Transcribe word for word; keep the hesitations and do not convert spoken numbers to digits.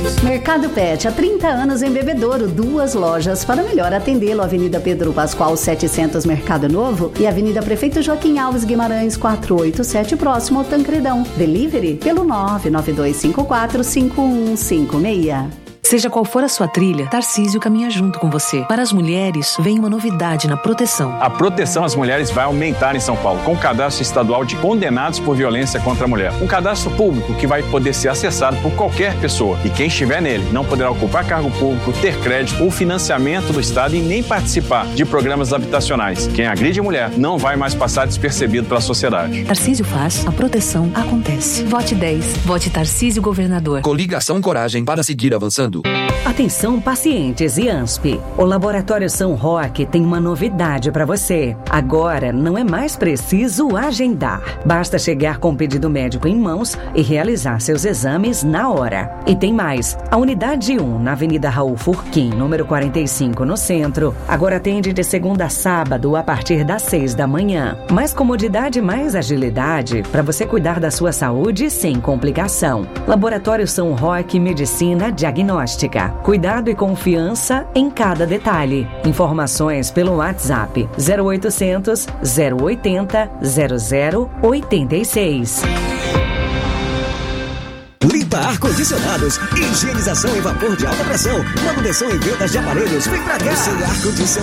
Mercado Pet, há trinta anos em Bebedouro, duas lojas para melhor atendê-lo. Avenida Pedro Pascoal setecentos, Mercado Novo, e Avenida Prefeito Joaquim Alves Guimarães quatrocentos e oitenta e sete, próximo ao Tancredão. Delivery pelo nove nove dois cinco quatro cinco um cinco seis. Seja qual for a sua trilha, Tarcísio caminha junto com você. Para as mulheres, vem uma novidade na proteção. A proteção às mulheres vai aumentar em São Paulo, com o cadastro estadual de condenados por violência contra a mulher. Um cadastro público que vai poder ser acessado por qualquer pessoa. E quem estiver nele não poderá ocupar cargo público, ter crédito ou financiamento do Estado e nem participar de programas habitacionais. Quem agride a mulher não vai mais passar despercebido pela sociedade. Tarcísio faz, a proteção acontece. Vote dez. Vote Tarcísio Governador. Coligação Coragem para seguir avançando. Atenção, pacientes e ANSP. O Laboratório São Roque tem uma novidade para você. Agora não é mais preciso agendar. Basta chegar com o pedido médico em mãos e realizar seus exames na hora. E tem mais. A unidade um, na Avenida Raul Furquim, número quarenta e cinco, no centro, agora atende de segunda a sábado a partir das seis da manhã. Mais comodidade e mais agilidade para você cuidar da sua saúde sem complicação. Laboratório São Roque Medicina Diagnóstica. Cuidado e confiança em cada detalhe. Informações pelo WhatsApp zero oitocentos, zero oitenta, zero zero oitenta e seis. Limpa ar-condicionados, higienização em vapor de alta pressão, manutenção em vendas de aparelhos, vem pra cá. Sem ar-condicionado